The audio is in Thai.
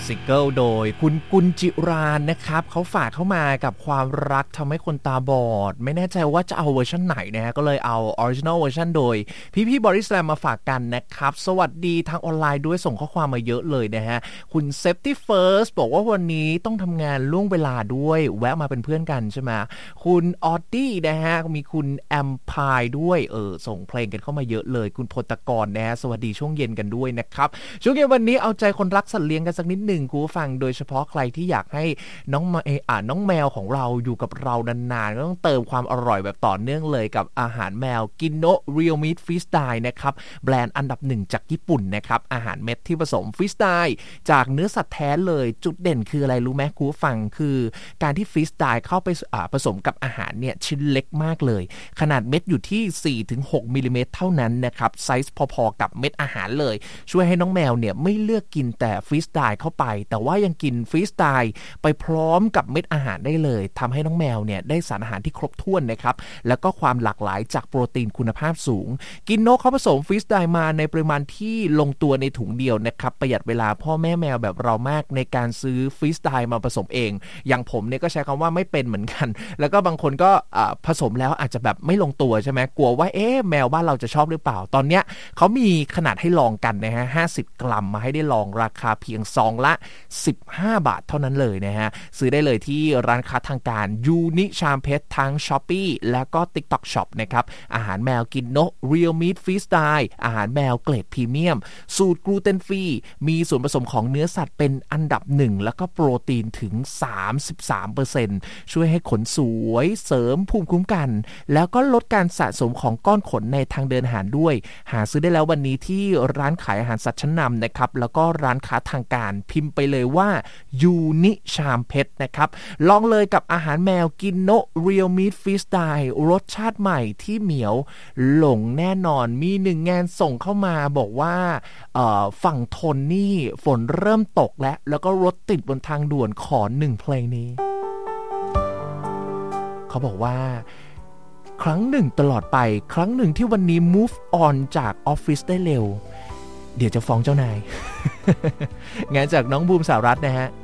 ซิงเกิลโดยคุณกุลจิรานนะครับเขาฝากเข้ามากับความรักทำให้คนตาบอดไม่แน่ใจว่าจะเอาเวอร์ชันไหนนะฮะก็เลยเอาออริจินอลเวอร์ชันโดยพี่บอดี้สแลมมาฝากกันนะครับสวัสดีทางออนไลน์ด้วยส่งข้อความมาเยอะเลยนะฮะคุณ Safety First บอกว่าวันนี้ต้องทำงานล่วงเวลาด้วยแวะมาเป็นเพื่อนกันใช่ไหมคุณออดดี้นะฮะมีคุณแอมพายด้วยส่งเพลงกันเข้ามาเยอะเลยคุณพลตกรนะฮะสวัสดีช่วงเย็นกันด้วยนะครับช่วงเย็นวันนี้เอาใจคนรักสัตว์เลี้ยงกันสักนิดหนึ่งคุณผู้ฟังโดยเฉพาะใครที่อยากให้น้องแมวของเราอยู่กับเรานานๆก็ต้องเติมความอร่อยแบบต่อเนื่องเลยกับอาหารแมวกินโนะเรียลมีทฟรีสไตล์นะครับแบรนด์อันดับ1จากญี่ปุ่นนะครับอาหารเม็ดที่ผสมฟรีสไตล์จากเนื้อสัตว์แท้เลยจุดเด่นคืออะไรรู้ไหมคุณผู้ฟังคือการที่ฟรีสไตล์เข้าไปผสมกับอาหารเนี่ยชิ้นเล็กมากเลยขนาดเม็ดอยู่ที่ 4-6 มิลลิเมตรเท่านั้นนะครับไซส์พอๆกับเม็ดอาหารเลยช่วยให้น้องแมวเนี่ยไม่เลือกกินแต่ฟรีสไตล์เข้าไปแต่ว่ายังกินฟรีสไตล์ไปพร้อมกับเม็ดอาหารได้เลยทำให้น้องแมวเนี่ยได้สารอาหารที่ครบถ้วนนะครับแล้วก็ความหลากหลายจากโปรตีนคุณภาพสูงกินโนะเขาผสมฟรีสไตล์มาในปริมาณที่ลงตัวในถุงเดียวนะครับประหยัดเวลาพ่อแม่แมวแบบเรามากในการซื้อฟรีสไตล์มาผสมเองอย่างผมเนี่ยก็ใช้คำว่าไม่เป็นเหมือนกันแล้วก็บางคนก็ผสมแล้วอาจจะแบบไม่ลงตัวใช่ไหมกลัวว่าแมวบ้านเราจะชอบหรือเปล่าตอนเนี้ยเขามีขนาดให้ลองกันนะฮะ50 กรัมมาให้ได้ลองราคาเพียงซองละ15 บาทเท่านั้นเลยนะฮะซื้อได้เลยที่ร้านค้าทางการยูนิชามเพชรทั้ง Shopee แล้วก็ TikTok Shop นะครับอาหารแมวกินโนะ Real Meat Freestyle อาหารแมวเกรดพรีเมียมสูตรกลูเตนฟรีมีส่วนผสมของเนื้อสัตว์เป็นอันดับ1แล้วก็โปรตีนถึง 33% ช่วยให้ขนสวยเสริมภูมิคุ้มกันแล้วก็ลดการสะสมของก้อนขนในทางเดินอาหารด้วยหาซื้อได้แล้ววันนี้ที่ร้านขายอาหารสัตว์ชั้นนำนะครับแล้วก็ร้านค้าทางการพิมพ์ไปเลยว่ายูนิชามเพชรนะครับลองเลยกับอาหารแมวกินโนะ Real Meat Freestyle รสชาติใหม่ที่เหมียวหลงแน่นอนมี1 งานส่งเข้ามาบอกว่าฝั่งทนนี่ฝนเริ่มตกแล้วก็รถติดบนทางด่วนขอ1 เพลงนี้เขาบอกว่าครั้งหนึ่งตลอดไปครั้งหนึ่งที่วันนี้ move on จากออฟฟิศได้เร็วเดี๋ยวจะฟ้องเจ้านาย งานจากน้องบูมสารัตน์นะฮะ